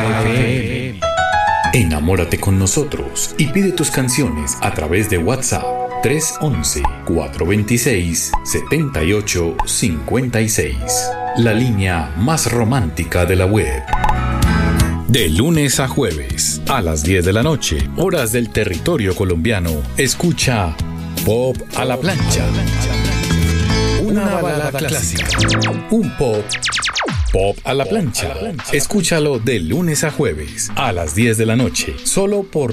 FM. Enamórate con nosotros y pide tus canciones a través de WhatsApp 311-426-7856. La línea más romántica de la web. De lunes a jueves, a las 10 de la noche, horas del territorio colombiano, escucha Pop a la Plancha. Una balada clásica. Un pop a la plancha. Escúchalo de lunes a jueves, a las 10 de la noche, solo por